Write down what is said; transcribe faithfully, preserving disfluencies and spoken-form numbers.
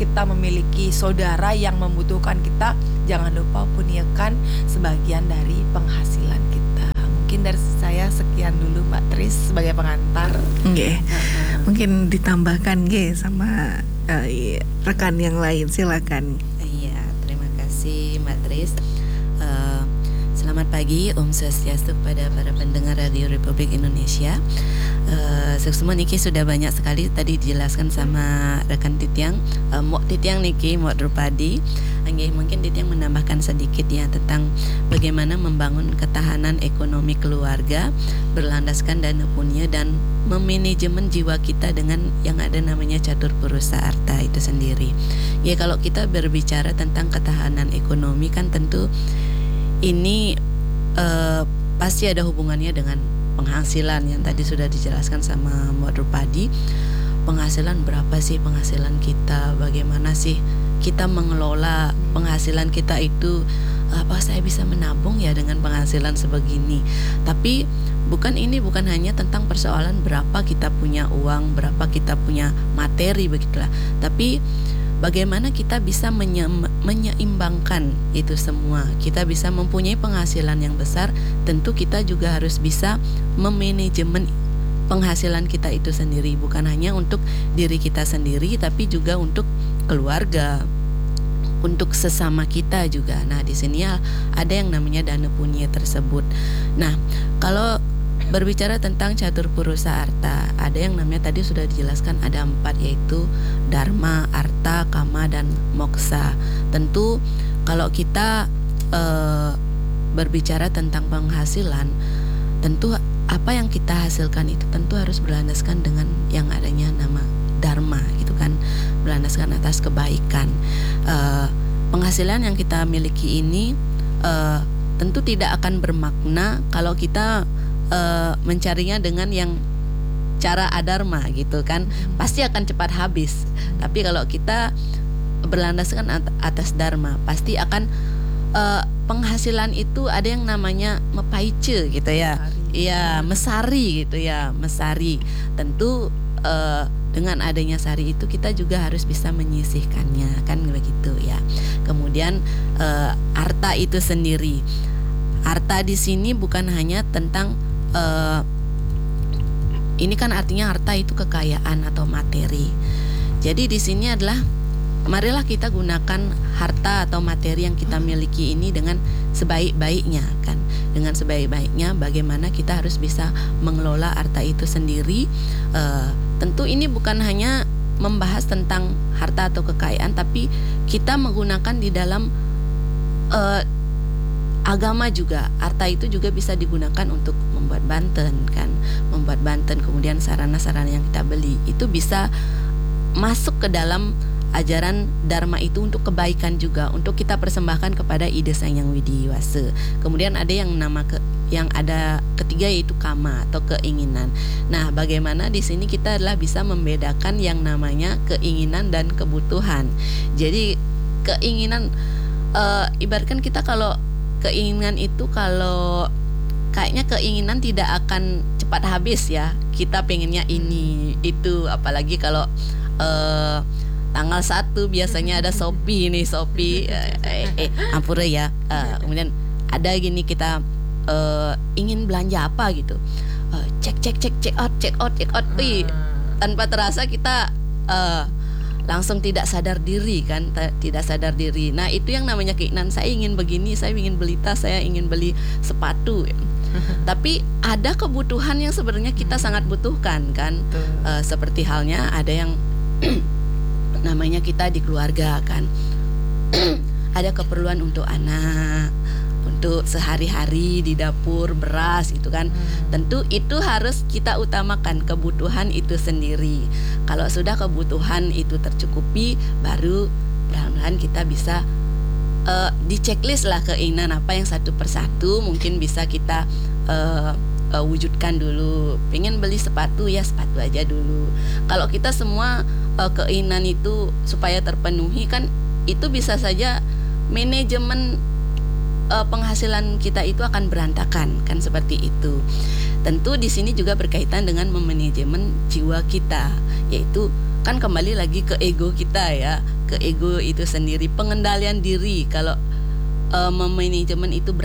kita memiliki saudara yang membutuhkan kita, jangan lupa punyakan sebagian dari penghasilan kita. Mungkin dari saya sekian dulu Mbak Tris sebagai pengantar. Nggih. Uh-huh. Mungkin ditambahkan nggih sama uh, rekan yang lain, silakan. Iya, terima kasih Mbak Tris. Uh, selamat pagi, Om Swastiastu kepada para pendengar Radio Republik Indonesia. Uh, semua niki sudah banyak sekali tadi dijelaskan sama rekan Titiang. Uh, Mok Titiang niki, Mok Drupadi. Angge mungkin Titiang menambahkan sedikit ya tentang bagaimana membangun ketahanan ekonomi keluarga berlandaskan dana punya dan memanajemen jiwa kita dengan yang ada namanya catur purusa arta itu sendiri. Ya kalau kita berbicara tentang ketahanan ekonomi kan tentu ini uh, pasti ada hubungannya dengan penghasilan yang tadi sudah dijelaskan sama Mbak Drupadi. Penghasilan berapa sih penghasilan kita? Bagaimana sih kita mengelola penghasilan kita itu? Apa saya bisa menabung ya dengan penghasilan sebegini? Tapi bukan ini bukan hanya tentang persoalan berapa kita punya uang, berapa kita punya materi begitulah. Tapi bagaimana kita bisa menye- menyeimbangkan itu semua. Kita bisa mempunyai penghasilan yang besar, tentu kita juga harus bisa memanajemen penghasilan kita itu sendiri, bukan hanya untuk diri kita sendiri tapi juga untuk keluarga, untuk sesama kita juga. Nah, di sini ada yang namanya dana punya tersebut. Nah, kalau berbicara tentang catur purusa arta, ada yang namanya tadi sudah dijelaskan ada empat, yaitu dharma, arta, kama, dan moksa. Tentu kalau kita e, berbicara tentang penghasilan, tentu apa yang kita hasilkan itu tentu harus berlandaskan dengan yang adanya nama dharma gitu kan, berlandaskan atas kebaikan. E, penghasilan yang kita miliki ini e, tentu tidak akan bermakna kalau kita Uh, mencarinya dengan yang cara adharma gitu kan, pasti akan cepat habis. Tapi kalau kita berlandaskan at- atas dharma, pasti akan uh, penghasilan itu ada yang namanya mepaice gitu ya, iya mesari gitu ya, mesari. Tentu uh, dengan adanya sari itu kita juga harus bisa menyisihkannya kan begitu ya. Kemudian uh, arta itu sendiri, arta di sini bukan hanya tentang Uh, ini kan artinya harta itu kekayaan atau materi. Jadi di sini adalah marilah kita gunakan harta atau materi yang kita miliki ini dengan sebaik-baiknya kan. Dengan sebaik-baiknya bagaimana kita harus bisa mengelola harta itu sendiri. Uh, tentu ini bukan hanya membahas tentang harta atau kekayaan, tapi kita menggunakan di dalam uh, agama juga. Harta itu juga bisa digunakan untuk membuat banten kan, membuat banten, kemudian sarana-sarana yang kita beli itu bisa masuk ke dalam ajaran dharma itu untuk kebaikan juga, untuk kita persembahkan kepada ide Sang Yang Widi Wasa. Kemudian ada yang nama ke, yang ada ketiga yaitu kama atau keinginan. Nah, bagaimana di sini kita adalah bisa membedakan yang namanya keinginan dan kebutuhan. Jadi keinginan uh, ibaratkan kita kalau keinginan itu kalau kayaknya keinginan tidak akan cepat habis ya. Kita pengennya ini itu, apalagi kalau uh, tanggal satu biasanya ada Shopee nih, Shopee eh, eh ampura ya. Uh, kemudian ada gini kita uh, ingin belanja apa gitu. Uh, cek cek cek check out check out check out. Wih, tanpa terasa kita uh, langsung tidak sadar diri kan, t- tidak sadar diri. Nah, itu yang namanya keinginan. Saya ingin begini, saya ingin beli tas, saya ingin beli sepatu. Tapi ada kebutuhan yang sebenarnya kita sangat butuhkan kan. Uh, seperti halnya ada yang namanya kita di keluarga kan. Ada keperluan untuk anak, untuk sehari-hari di dapur, beras itu kan. Hmm. Tentu itu harus kita utamakan kebutuhan itu sendiri. Kalau sudah kebutuhan itu tercukupi, baru perlahan-lahan kita bisa uh, di checklist lah keinginan apa yang satu persatu mungkin bisa kita uh, uh, wujudkan dulu. Pengen beli sepatu ya sepatu aja dulu. Kalau kita semua uh, keinginan itu supaya terpenuhi kan, itu bisa saja manajemen uh, penghasilan kita itu akan berantakan kan, seperti itu. Tentu di sini juga berkaitan dengan memanajemen jiwa kita, yaitu kan kembali lagi ke ego kita ya, ke ego itu sendiri, pengendalian diri. Kalau uh, memanajemen itu